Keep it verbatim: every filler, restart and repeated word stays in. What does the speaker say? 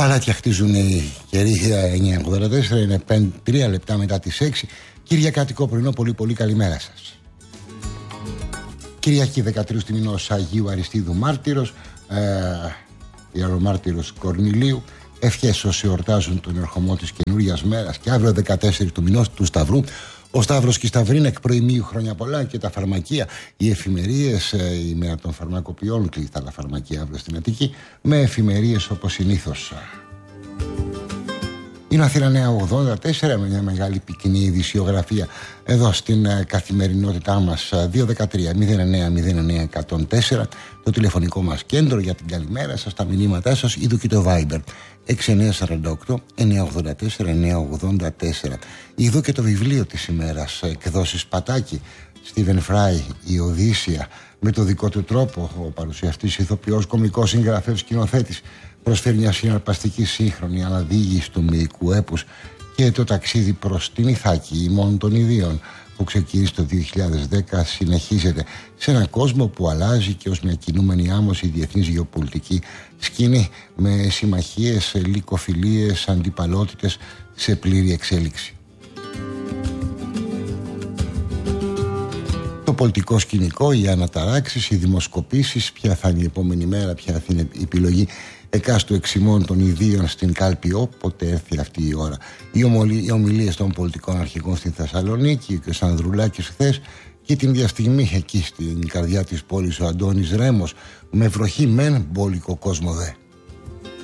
Παλάτια χτίζουν οι καιροί. Εννιά ογδόντα τέσσερα, είναι τρία λεπτά μετά τις έξι. Κυριακάτικο πρωινό, πολύ πολύ καλημέρα σας. Κυριακή δεκατρείς του μηνός, Αγίου Αριστείδου Μάρτυρος, ε, Ιερομάρτυρος Κορνηλίου. Ευχές όσοι εορτάζουν τον ερχομό της καινούριας μέρας. Και αύριο δεκατέσσερις του μηνός του Σταυρού. Ο Σταύρος και η Σταυρίνα εκ προημίου χρόνια πολλά, και τα φαρμακεία, οι εφημερίες, η μέρα των φαρμακοποιών, κλειστά τα φαρμακεία αύριο στην Αττική, με εφημερίες όπως συνήθως. Είναι Αθήνα Νέα ογδόντα τέσσερα, με μια μεγάλη πυκνή ειδησιογραφία εδώ στην uh, καθημερινότητά μας. Δύο δεκατρία μηδέν εννέα μηδέν εννέα εκατόν τέσσερα το τηλεφωνικό μας κέντρο για την καλημέρα σας, τα μηνύματά σας, είδου και το Viber έξι εννέα σαράντα οκτώ εννέα ογδόντα τέσσερα εννέα ογδόντα τέσσερα. Είδου και το βιβλίο της ημέρας, εκδόσεις Πατάκη, Στίβεν Φράι, η Οδύσσια, με το δικό του τρόπο. Ο παρουσιαστής, ηθοποιός, κωμικός, συγγραφέας, σκηνοθέτης, προσφέρει μια συναρπαστική σύγχρονη αναδίγηση του μυϊκού έπους και το ταξίδι προς την Ιθάκη ημών των ιδίων, που ξεκίνησε το δύο χιλιάδες δέκα, συνεχίζεται σε έναν κόσμο που αλλάζει και ως μια κινούμενη άμμος η διεθνής γεωπολιτική σκηνή, με συμμαχίες, λυκοφιλίες, αντιπαλότητες σε πλήρη εξέλιξη. Το πολιτικό σκηνικό, οι αναταράξεις, οι δημοσκοπήσεις, ποια θα είναι η επόμενη μέρα, ποια θα είναι η επιλογή εκάστου εξημών των ιδίων στην κάλπη, όποτε έρθει αυτή η ώρα. Οι, ομολι... οι ομιλίες των πολιτικών αρχηγών στην Θεσσαλονίκη, και ο Σανδρουλάκης χθες, και την διαστημή εκεί στην καρδιά της πόλης ο Αντώνης Ρέμος, με βροχή μεν, μπόλικο κόσμο δε.